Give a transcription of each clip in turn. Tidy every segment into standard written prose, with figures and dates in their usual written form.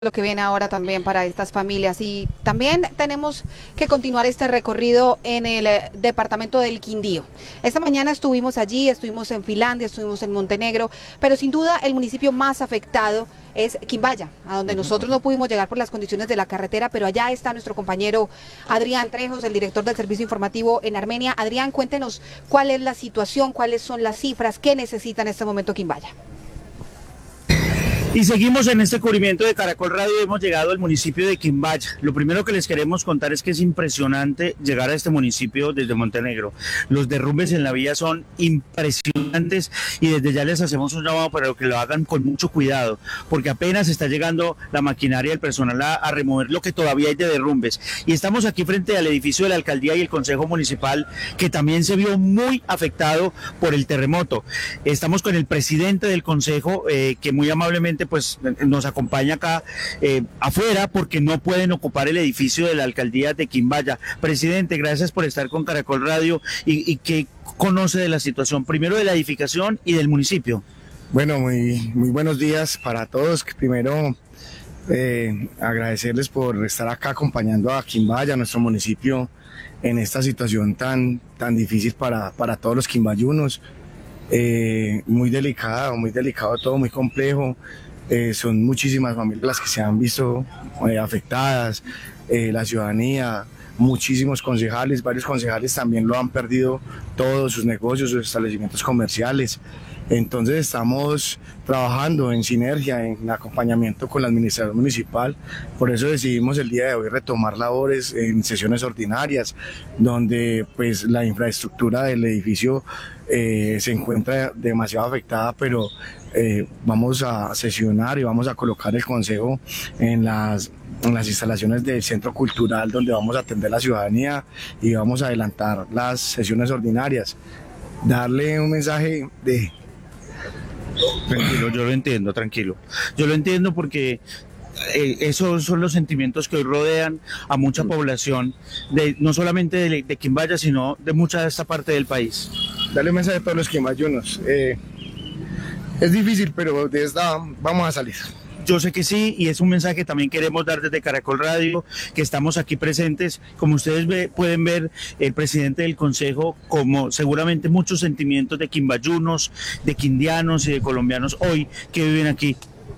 lo que viene ahora también para estas familias. Y también tenemos que continuar este recorrido en el departamento del Quindío. Esta mañana estuvimos allí, estuvimos en Finlandia, estuvimos en Montenegro, pero sin duda el municipio más afectado es Quimbaya, a donde nosotros no pudimos llegar por las condiciones de la carretera, pero allá está nuestro compañero Adrián Trejos, el director del servicio informativo en Armenia. Adrián, cuéntenos cuál es la situación, cuáles son las cifras, qué necesita en este momento Quimbaya. Y seguimos en este cubrimiento de Caracol Radio. Hemos llegado al municipio de Quimbaya. Lo primero que les queremos contar es que es impresionante llegar a este municipio desde Montenegro. Los derrumbes en la vía son impresionantes y desde ya les hacemos un llamado para que lo hagan con mucho cuidado, porque apenas está llegando la maquinaria, el personal a remover lo que todavía hay de derrumbes. Y estamos aquí frente al edificio de la alcaldía y el consejo municipal, que también se vio muy afectado por el terremoto. Estamos con el presidente del consejo, que muy amablemente pues nos acompaña acá afuera, porque no pueden ocupar el edificio de la alcaldía de Quimbaya. Presidente, gracias por estar con Caracol Radio. ¿Y qué conoce de la situación, primero de la edificación y del municipio? Bueno, muy buenos días para todos. Primero, agradecerles por estar acá acompañando a Quimbaya, nuestro municipio, en esta situación tan difícil para todos los quimbayunos. Muy delicado todo, muy complejo. Son muchísimas familias las que se han visto afectadas, la ciudadanía, muchísimos concejales, varios concejales también lo han perdido todos sus negocios, sus establecimientos comerciales. Entonces estamos trabajando en sinergia, en acompañamiento con la administración municipal. Por eso decidimos el día de hoy retomar labores en sesiones ordinarias, donde pues la infraestructura del edificio se encuentra demasiado afectada, pero vamos a sesionar y vamos a colocar el consejo en las instalaciones del centro cultural, donde vamos a atender a la ciudadanía y vamos a adelantar las sesiones ordinarias. Darle un mensaje de... Tranquilo, yo lo entiendo, tranquilo. Yo lo entiendo porque esos son los sentimientos que hoy rodean a mucha población, no solamente de Quimbaya, sino de mucha de esta parte del país. Darle un mensaje a todos los quimbayunos. Es difícil, pero de esta vamos a salir. Yo sé que sí, y es un mensaje que también queremos dar desde Caracol Radio, que estamos aquí presentes. Como ustedes pueden ver, el presidente del consejo, como seguramente muchos sentimientos de quimbayunos, de quindianos y de colombianos hoy que viven aquí.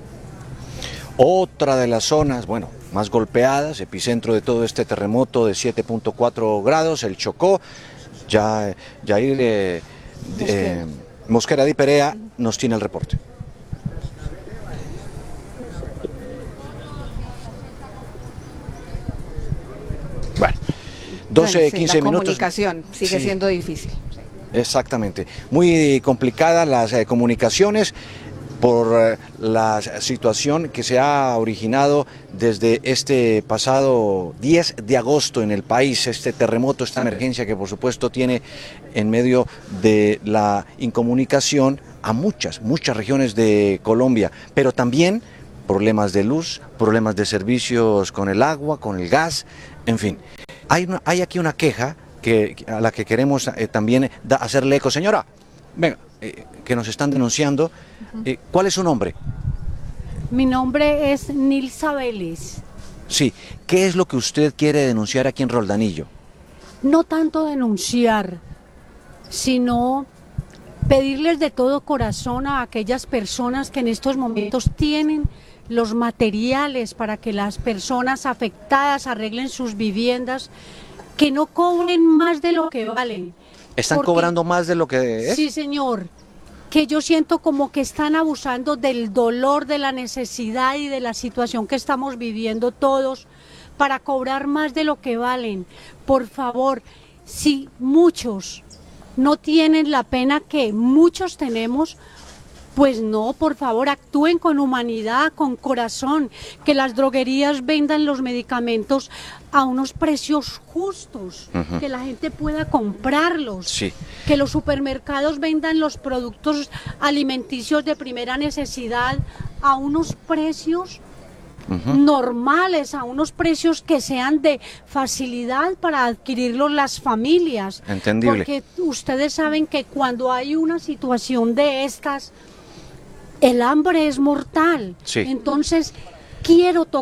Otra de las zonas, bueno, más golpeadas, epicentro de todo este terremoto de 7.4 grados, el Chocó. Jair Mosquera Di Perea nos tiene el reporte. Bueno, 12, 15 minutos. La comunicación sigue siendo difícil. Exactamente. Muy complicadas las comunicaciones por la situación que se ha originado desde este pasado 10 de agosto en el país, este terremoto, esta emergencia que por supuesto tiene en medio de la incomunicación a muchas regiones de Colombia, pero también problemas de luz, problemas de servicios con el agua, con el gas, en fin. Hay aquí una queja a la que queremos también hacerle eco. Señora, venga, que nos están denunciando. ¿Cuál es su nombre? Mi nombre es Nilsa Vélez. Sí, ¿qué es lo que usted quiere denunciar aquí en Roldanillo? No tanto denunciar, sino pedirles de todo corazón a aquellas personas que en estos momentos tienen los materiales para que las personas afectadas arreglen sus viviendas, que no cobren más de lo que valen. ¿Están cobrando más de lo que es? Sí, señor, que yo siento como que están abusando del dolor, de la necesidad y de la situación que estamos viviendo todos para cobrar más de lo que valen. Por favor, si muchos no tienen la pena que muchos tenemos, pues no, por favor, actúen con humanidad, con corazón, que las droguerías vendan los medicamentos a unos precios justos, que la gente pueda comprarlos, sí. Que los supermercados vendan los productos alimenticios de primera necesidad a unos precios normales, a unos precios que sean de facilidad para adquirirlos las familias. Entendible. Porque ustedes saben que cuando hay una situación de estas, el hambre es mortal. Sí. Entonces, quiero